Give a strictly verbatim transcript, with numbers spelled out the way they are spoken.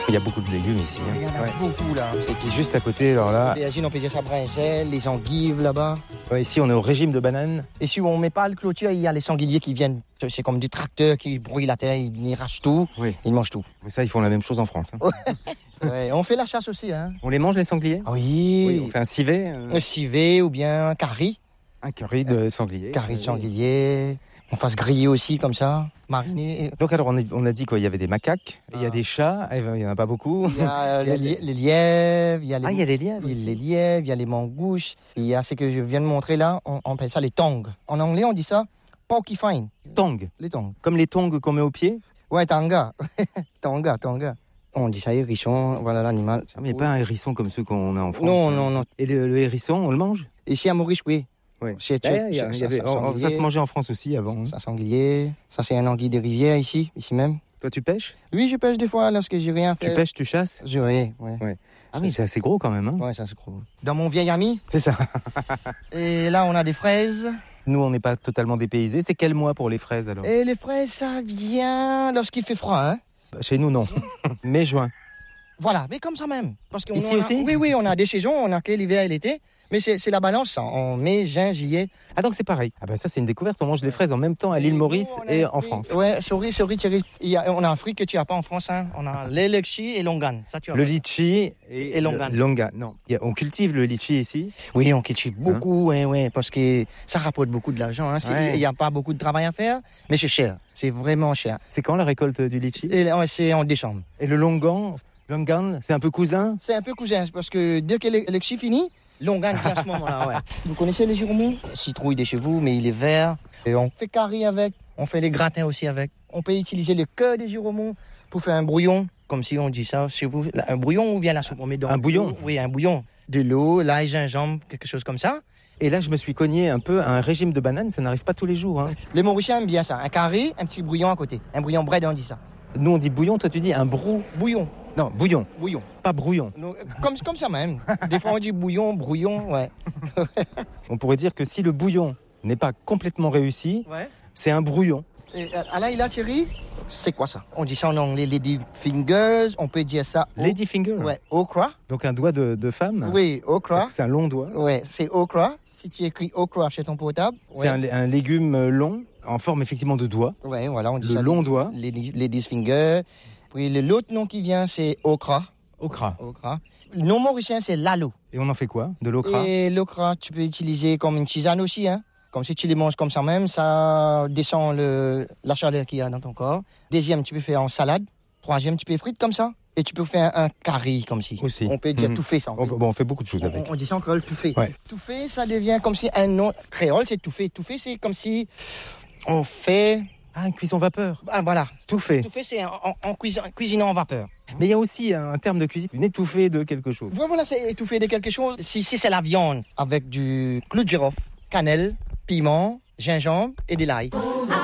Il y a beaucoup de légumes ici. Hein. Il y en a Ouais. beaucoup là. Et puis juste à côté, alors là, Imagine, on peut dire ça brinjelle, les endives là-bas. ouais, ici on est au régime de bananes. Et si on met pas le clôture, il y a les sangliers qui viennent. C'est comme du tracteur qui brouille la terre, ils arrachent tout, Oui. ils mangent tout. Mais ça, ils font la même chose en France. Hein. Ouais, on fait la chasse aussi. Hein. On les mange les sangliers? Ah oui, Oui, on fait un civet, euh, un civet ou bien un curry, un curry de sanglier. curry de Oui. sanglier. On fasse griller aussi comme ça, mariner. Donc alors on, est- on a dit quoi? Il y avait des macaques, il y a Ah. des chats, eh ben, il y en a pas beaucoup. Il y a euh, Il y a les, li- les lièvres, il y a les, Ah, il y a des lièvres. il y a les lièvres, il y a les mangouches. Il y a ce que je viens de montrer là, on, on appelle ça les tongs. En anglais, on dit ça porcupine, Tongs, les tongs. comme les tongs qu'on met aux pieds. Ouais, tanga. tanga, tanga. On dit ça hérisson, voilà l'animal. Ah, mais pas un hérisson comme ceux qu'on a en France. Non, non, non. Et le, le hérisson, on le mange? Ici à Maurice, oui. Oui. C'est- D'ailleurs, il y a- ça- il y avait- ça- oh, oh, ça se sanglier. mangeait en France aussi avant. hein. Ça, sanglier. Ça, c'est un anguille des rivières ici, ici même. Toi, tu pêches? Oui, je pêche des fois lorsque j'ai rien fait. Tu pêches, tu chasses? Je, oui, ouais. Ah oui, c'est assez gros quand même. Hein. Ouais, ça c'est gros. Dans mon vieil ami. C'est ça. Et là, on a des fraises. Nous, on n'est pas totalement dépaysés. C'est quel mois pour les fraises alors? Et les fraises, ça vient lorsqu'il fait froid, hein. Chez nous, non. Mai, juin. Voilà, mais comme ça même. Parce qu'on- Ici on a- aussi? Oui, oui, on a des saisons, on a que l'hiver et l'été. Mais c'est c'est la balance, ça. En mai, juin, juillet. Ah donc c'est pareil. Ah bah ça c'est une découverte. On mange les fraises en même temps à l'île Et Maurice nous, on a et un en fruit- France. Ouais, souris, souris, Thierry. Il y a, on a un fruit que tu n'as pas en France, hein. On a les litchis et longan. Ça, tu as Le pas. litchi et, Et longan. le longan. Non, Il y a- on cultive le litchi ici. Oui, on cultive beaucoup, ouais, ouais, parce que ça rapporte beaucoup de l'argent. Hein. C'est- Ouais. Il n'y a pas beaucoup de travail à faire, mais c'est cher. C'est vraiment cher. C'est quand la récolte du litchi? Et ouais, c'est en décembre. Et le longan, longan, c'est un peu cousin. C'est un peu cousin, parce que dès que le litchi finit, longan vient à ce moment-là, ouais. Vous connaissez les giromons? Citrouille de chez vous, mais il est vert. Et on fait curry avec, on fait les gratins aussi avec. On peut utiliser le cœur des giromons pour faire un brouillon, comme si on dit ça chez vous. Là, un brouillon ou bien la soupe, on met dans Un bouillon? Oui, un bouillon. De l'eau, l'ail, gingembre, quelque chose comme ça. Et là je me suis cogné un peu à un régime de bananes. Ça n'arrive pas tous les jours. Hein. Les Mauriciens aiment bien ça. Un curry, un petit brouillon à côté. Un brouillon bread, on dit ça. Nous on dit bouillon, toi tu dis un brou. Bouillon, Non, bouillon, bouillon. pas brouillon. Non, Comme, comme ça même. Des fois on dit bouillon, brouillon, ouais. On pourrait dire que si le bouillon n'est pas complètement réussi, Ouais. c'est un brouillon. Et, euh, Alain, il a Thierry, c'est quoi ça? On dit ça en anglais, lady fingers, on peut dire ça. au- Lady finger. Ouais, okra. Donc un doigt de, de femme. Oui, Parce okra. que c'est un long doigt. Ouais, c'est okra. Si tu écris okra chez ton portable. C'est Ouais. un, un légume long, en forme effectivement de doigt. Ouais, voilà, on dit Le ça. long lady- doigt. Lady, lady's finger. Puis le- l'autre nom qui vient, c'est okra. Okra. Okra. Le nom mauricien, c'est lalo. Et on en fait quoi? De l'okra? Et l'okra, tu peux utiliser comme une tisane aussi, hein. Comme si tu les manges comme ça même, ça descend le, la chaleur qu'il y a dans ton corps. Deuxième, tu peux faire en salade. Troisième, tu peux frire comme ça. Et tu peux faire un curry comme si. Aussi. On peut dire Mhm. tout fait ça. On, On, peut- bon, on fait beaucoup de choses on- avec. on dit ça en créole, tout fait. Ouais. Tout fait, ça devient comme si un nom créole, c'est tout fait. Tout fait, c'est comme si on fait. Ah, une cuisson vapeur. Ah, voilà. Tout fait. Tout fait, c'est en, en- en cuisin- cuisinant en vapeur. Mais il y a aussi un terme de cuisine, une étouffée de quelque chose. Voilà, c'est étouffé de quelque chose. Si, si c'est la viande avec du clou de girofle, cannelle, piment, gingembre et de l'ail.